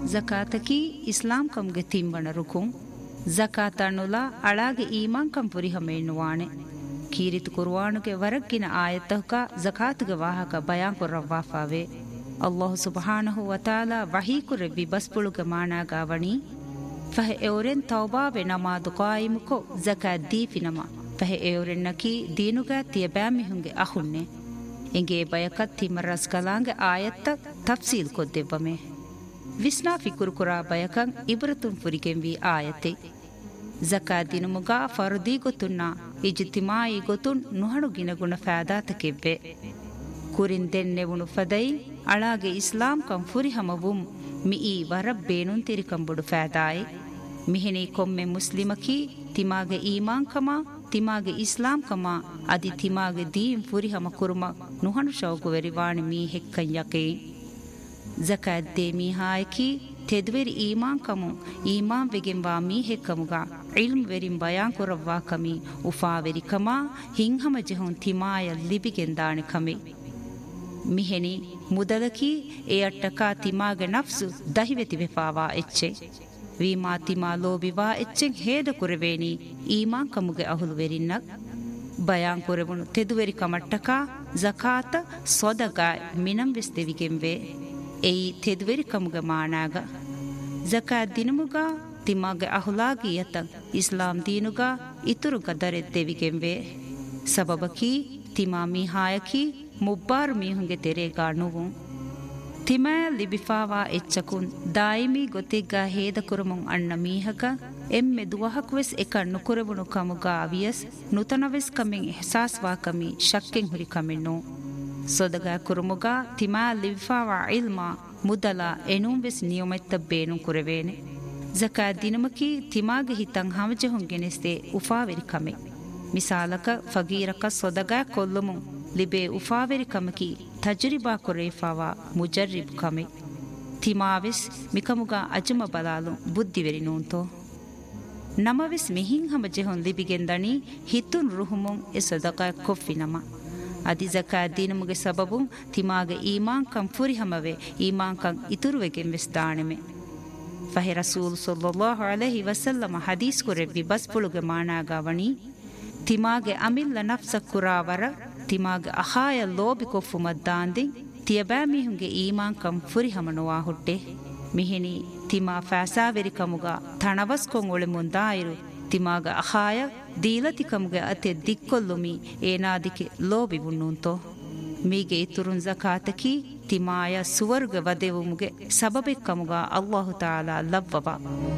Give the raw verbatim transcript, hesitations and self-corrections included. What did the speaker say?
ಜಕಾತಕಿ ಇಸ್ಲಾಂ ಕಂಗೆ ತಿಂಬಣ ರುಕುಂ ಜಕಾತಣ್ಣುಲ ಅಳಾಗೆ ಈಮಾನ್ ಕಂ ಪುರಿಹಮ ಎನ್ನುವಾಣೆ ಕೀರಿತು ಕುರ್ವಾನುಗೆ ವರಕ್ಕಿನ ಆಯತ್ತಹುಕ ಜಕಾತುಗೆ ವಾಹಕ ಬಯಾನ್ ಕೊರ್ರವ್ವಾಫಾವೆ ಅಲ್ಲಾಹು ಸುಬ್ಹಾನಹು ವತಾಲ ವಹೀಕುರೆ ವಿಬಸ್ಪುಳುಗೆ ಮಾನಾಗಾವಣಿ ಫಹೆ ಎವರೆನ್ ತೌಬಾವೆ ನಮಾದು ಕಾಯಿಮುಕೊ ಜಕಾತ್ ದೀಫಿನಮ ಫಹೆ ಎವರೆನ್ ನಕಿ ದೀನುಗ ತಿಯಬ್ಯಾಮಿಹುಂಗೆ ಅಹುನ್ನೆ ಎಂಗೆ ಬಯಕತ್ ತಿಮರಸ್ ಕಲಾಂಗೆ ಆಯತ್ತ ತಫ್ಸೀಲ್ ಕೊದ್ದೆವ್ವಮೆ ವಿಸ್ನಾ ಫಿಕುರು ಕುರಾ ಬಯಕಂ ಇಬ್ರತುಂ ಪುರಿಗೆಂವಿ ಆಯತೆ ಜಕಾತ್ ದಿನುಮುಗ ಫರ್ದಿ ಗೊತ್ತುನ್ನ ಇಜ್ತಿಮಾಯಿ ಗೊತ್ತುನ್ ನುಹಣು ಗಿನಗುಣ ಫಾದಾತಕೆವ್ವೆ ಕುರಿನ್ ದೆನ್ನೆವುಣು ಫದೈ ಅಳಾಗೆ ಇಸ್ಲಾಂ ಕಂ ಫುರಿಹಮವುಂ ಮಿಯಿ ವರಬ್ ಬೇನುನ್ ತಿರಿಕಂಬುಡು ಫಾದಾಯಿ ಮಿಹಿನಿ ಕೊಮ್ಮೆ ಮುಸ್ಲಿಮಕಿ ತಿಮಾಗೆ ಈಮಾನ್ ಕಮ ತಿಮಾಗೆ ಇಸ್ಲಾಂ ಕಮ ಅದಿ ತಿಮಾಗೆ Deen ಫುರಿಹಮ ಕುರುಮ ನುಹಣು ಶೌಕು ವೆರಿವಾಣಿ me ಹೆಕ್ಕಂ ಯಕೇ ಜಕಾತ್ they ಮೀಹಾಯಕಿ ತೆದ್ವೆರಿ ಈಮಾನ್ Camus ಈಮಾನ್ ವೆಗೆಂವಾ me ಹೆಕ್ಕಮುಗ ಇಲ್ಮ್ ವೆರಿಂ ಬಯಾನ್ ಕೊರವ್ವಾ ಕಮಿ ಉಫಾವೆರಿ ಕಮ ಹಿಂಹಮ ಜೆಹುನ್ ತಿಮಾಯ ಲಿಬಿಗೆಂದಾಣೆ ಕಮಿ ಮಿಹೆನಿ ಮುದಲಕಿ ಎ ಅಟ್ಟಕ ತಿಮಾಗೆ ನಫ್ಸು ದಹಿವೆತಿ ವೆಫಾವಾ ಎಚ್ಚೆ ವೀಮಾ ತಿಮಾ ಲೋಬಿವಾ ಎಚ್ಚೆಂ ಹೇದ ಕುರೆವೇನಿ ಈಮಾನ್ ಕಮುಗೆ ಅಹುಲು ವೆರಿನ್ನಕ್ ಬಯಾನ್ ಕೊರೆವುನು ತೆದುವೆರಿ ಕಮಟ್ಟಕ ಜಕಾತ ಸೊದಗಾಯ್ ಮಿನಂ ವೆಸ್ ದೆವಿಗೆಂವೆ ಎಯಿ ತೆದುವೆರಿ ಕಮುಗೆ ಮಾನಾಗ ಜಕಾತ್ ದಿನುಮುಗ ತಿಮಾಗೆ ಅಹುಲಾಗಿ ಯತ ಇಸ್ಲಾಂ ದೀನುಗ ಇತುರು ಗದರೆ ದೆವಿಗೆಂವೆ ಸಬಬಕಿ ತಿಮಾ ಮೀಹಾಯಕಿ ಮುಬ್ಬಾರು ಮೀಹುಂಗೆ ತೆರೆಗಾ ನುವು ತಿಮಾ ಲಿಬಿಫಾವಾ ಎಚ್ಚಕುನ್ ದಾಯಿಮಿ ಗೊತ್ತಿಗ್ಗಾ ಹೇದ ಕುರುಮುಂ ಅಣ್ಣ ಮೀಹಕ ಎಮ್ಮೆ ದುವಹಕ್ವೆಸ್ ಎಕಣ್ ನುಕುರೆವುಣು ಕಮುಗಾ ಅವಿಯಸ್ ನುತನವೆಸ್ ಕಮೆಂ ಎಹ್ಸಾಸ್ವಾ ಕಮಿ ಶಕ್ಕೆಂ ಹುರಿ ಕಮೆನ್ನು ಸೊದಗಾ ಕುರುಮುಗಾ ತಿಮಾ ಲಿಬಿಫಾವಾ ಇಲ್ಮಾ ಮುದಲ ಎನುಂವೆಸ್ ನಿಯಮೆತ್ತ ಬೇನು ಕುರೆವೇನೆ ಜಕಾತ್ ದಿನಮಕಿ ತಿಮಾಗೆ ಹಿತಂ ಹಮಜಹುಂ ಗೆನೆಸ್ತೆ ಉಫಾವೆರಿ ಕಮೆ ಮಿಸಾಲಕ ಫಗೀರಕ ಸೊದಗಾ ಕೊಲ್ಲುಮುಂ ಲಿಬೆ ಉಫಾವೆರಿ ಕಮಕಿ ತಜ್ರಿಬಾ ಕೊರೇಫಾವಾ ಮುಜರ್ರಿಬ್ ಕಮೆ ತಿಮಾವೆಸ್ ಮಿಕಮುಗಾ ಅಜಮ ಬಲಾಲು ಬುದ್ಧಿವೆರಿ ನೂಂತೋ ನಮವೆಸ್ ಮಿಹಿಂ ಹಮಜಹುಂ ಲಿಬಿಗೆಂದಣಿ ಹಿತುನ್ ರುಹುಮುಂ ಎ ಸದಕಾ ಕೊಫ್ಫಿನಮ ಅದಿ ಜಕಾತ್ ದಿನಮುಗೆ ಸಬಬುಂ ತಿಮಾಗೆ ಈಮಾನ್ ಕಂ ಫುರಿಹಮವೆ ಈಮಾನ್ ಕಂ ಇತುರುವೆಗೆಂ ವೆಸ್ ದಾಣೆಮೆ ಫಹೆ ರಸೂಲ್ ಸಲ್ಲಲ್ಲಾಹು ಅಲೈಹಿ ವಸಲ್ಲಮ ಹದೀಸ್ ಕೊರೆವ್ವಿ ಬಸ್ಪುಳುಗೆ ಮಾನಾಗಾವಣಿ ತಿಮಾಗೆ ಅಮಿಲ್ಲ ನಫ್ಸ ಕುರಾವರ ತಿಮಾಗೆ ಅಹಾಯ ಲೋಬಿ ಕೊಫ್ಫು ಮದ್ದಾಂದಿ ತಿಯಬಾಮಿಹುಂಗೆ ಈಮಾನ್ ಕಂ ಫುರಿಹಮನುವಾ ಹುಟ್ಟೆ ಮಿಹಿನಿ ತಿಮಾ ಫಾಸಾವೆರಿ ಕಮುಗ ಥಣವಸ್ ಕೊಂಗ್ ಒಳೆ ಮುಂದಾಯಿರು ತಿಮಾಗ ಅಹಾಯ ದೀಲತಿ ಕಮುಗೆ ಅತೆ ದಿಕ್ಕೊಲ್ಲುಮಿ ಏನಾದಿಕೆ ಲೋಬಿ ಬುಣ್ಣುಂತೋ ಮೀಗೆ ಇತುರುನ್ ಜಕಾತಕಿ ತಿಮಾಯ ಸುವರ್ಗ ವದೆವುಮುಗೆ ಸಬಬೆ ಕಮುಗ ಅಲ್ಲಾಹು ತಾಲಾ ಲವ್ವವ